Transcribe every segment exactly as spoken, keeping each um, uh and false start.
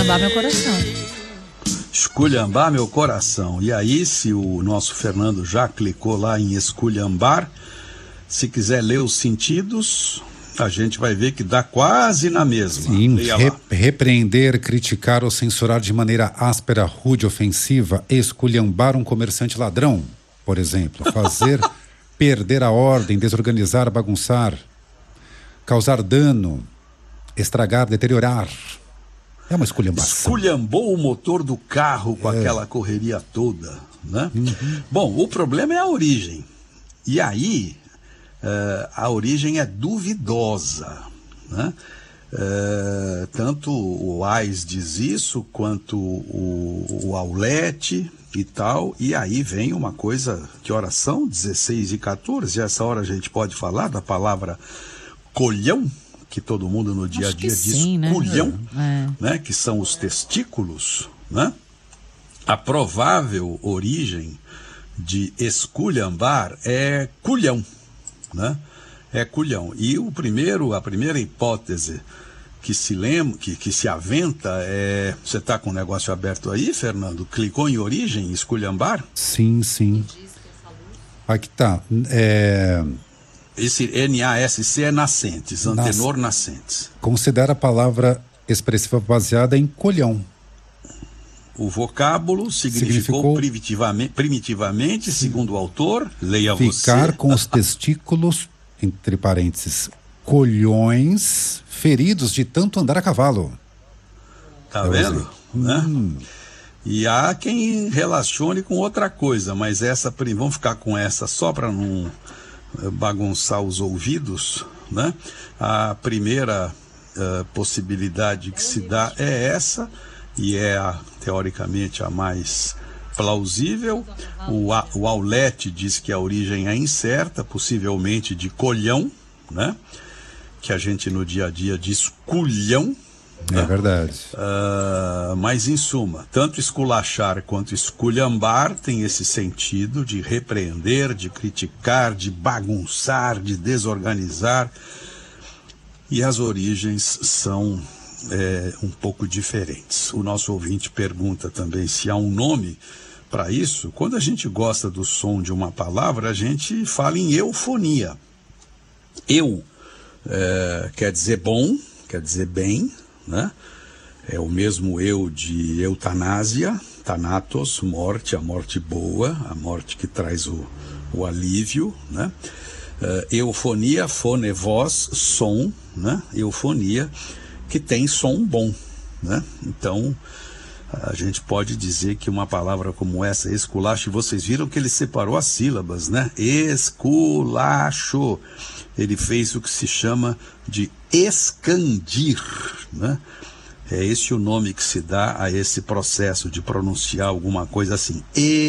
Esculhambar meu coração. Esculhambar meu coração. E aí, se o nosso Fernando já clicou lá em esculhambar, se quiser ler os sentidos, a gente vai ver que dá quase na mesma. Sim, re- repreender, criticar ou censurar de maneira áspera, rude, ofensiva, esculhambar um comerciante ladrão, por exemplo. Fazer perder a ordem, desorganizar, bagunçar, causar dano, estragar, deteriorar. É uma esculhambação. Esculhambou o motor do carro com é. aquela correria toda, né? Uhum. Bom, o problema é a origem. E aí, uh, a origem é duvidosa, né? Uh, tanto o Ais diz isso, quanto o, o Aulete e tal. E aí vem uma coisa, que horas são? dezesseis e quatorze. Essa hora a gente pode falar da palavra colhão, que todo mundo no dia a dia diz sim, né? culhão, é. né? Que são os testículos, né? A provável origem de esculhambar é culhão, né? É culhão. E o primeiro, a primeira hipótese que se lembra, que, que se aventa é... Você está com o negócio aberto aí, Fernando? Clicou em origem, esculhambar? Sim, sim. Aqui tá. É... Esse N A S C é nascentes, antenor Nas... nascentes. Considera a palavra expressiva baseada em colhão. O vocábulo significou, significou... primitivamente, primitivamente segundo o autor, leia Ficar você. Ficar com os testículos, entre parênteses, colhões feridos de tanto andar a cavalo. Tá Eu vendo? Né? Hum. E há quem relacione com outra coisa, mas essa, vamos ficar com essa só para não bagunçar os ouvidos, né? A primeira uh, possibilidade que se dá é essa, e é a, teoricamente a mais plausível. O, a, o Aulete diz que a origem é incerta, possivelmente de colhão, né? Que a gente no dia a dia diz culhão. É né? verdade. Uh, mas em suma, tanto esculachar quanto esculhambar tem esse sentido de repreender, de criticar, de bagunçar, de desorganizar. E as origens são é, um pouco diferentes. O nosso ouvinte pergunta também se há um nome para isso. Quando a gente gosta do som de uma palavra, a gente fala em eufonia. Eu é, quer dizer bom, quer dizer bem, né? É o mesmo eu de eutanásia, thanatos, morte, a morte boa, a morte que traz o, o alívio, né? Uh, eufonia, fone, voz, som, né? Eufonia, que tem som bom, né? Então, a gente pode dizer que uma palavra como essa, esculacho, vocês viram que ele separou as sílabas, né? Esculacho. Ele fez o que se chama de escandir, né? É esse o nome que se dá a esse processo de pronunciar alguma coisa assim.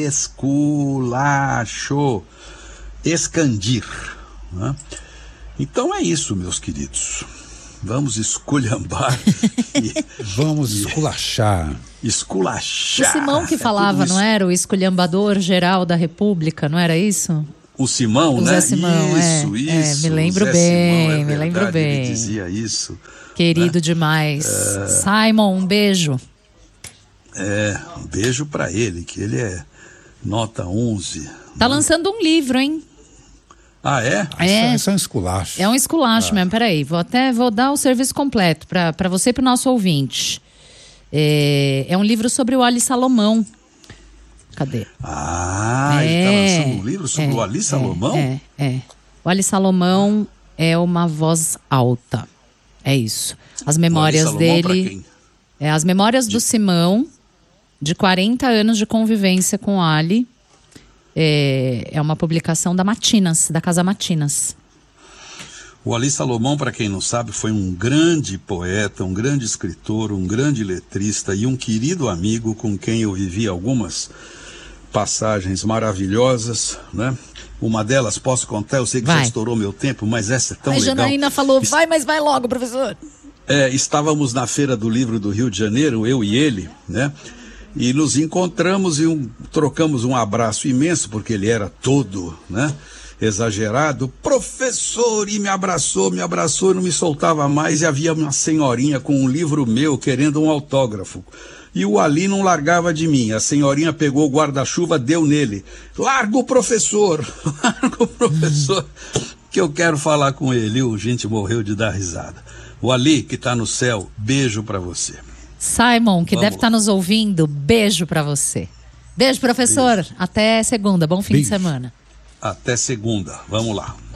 Esculacho. Escandir, né? Então é isso, meus queridos. Vamos esculhambar. e, Vamos e, esculachar. Esculachar. O Simão que falava, é não era? O esculhambador geral da República, não era isso? O Simão, o né? Zé Simão, isso, é, isso. É, me lembro Zé bem, Simão, é me verdade, lembro bem. Ele dizia isso. Querido né? demais. É... Simon, um beijo. É, um beijo pra ele, que ele é nota onze. Tá né? lançando um livro, hein? Ah, é? É, isso é um esculacho. É um esculacho ah. mesmo, peraí. Vou até vou dar o serviço completo pra, pra você e pro nosso ouvinte. É, é um livro sobre o Ali Salomão. Cadê? Ah, é, ele tá lançando um livro sobre é, o Ali Salomão? É, é, é. O Ali Salomão é uma voz alta. É isso. As memórias o Ali Salomão dele. Pra quem? É, as memórias de... do Simão, de quarenta anos de convivência com o Ali. É, é uma publicação da Matinas, da Casa Matinas. O Ali Salomão, para quem não sabe, foi um grande poeta, um grande escritor, um grande letrista e um querido amigo com quem eu vivi algumas passagens maravilhosas, né? Uma delas, posso contar? Eu sei que vai. Já estourou meu tempo, mas essa é tão a legal. A Janaína falou, vai, mas vai logo, professor. É, estávamos na Feira do Livro do Rio de Janeiro, eu e ele, né? E nos encontramos e um, trocamos um abraço imenso, porque ele era todo, né? exagerado, professor, e me abraçou, me abraçou e não me soltava mais, e havia uma senhorinha com um livro meu querendo um autógrafo. E o Ali não largava de mim. A senhorinha pegou o guarda-chuva, deu nele. Larga o professor, larga o professor, que eu quero falar com ele. E o gente morreu de dar risada. O Ali, que está no céu, beijo para você. Simon, que Vamos deve estar tá nos ouvindo, beijo para você. Beijo, professor. Beijo. Até segunda. Bom fim beijo. de semana. Até segunda. Vamos lá.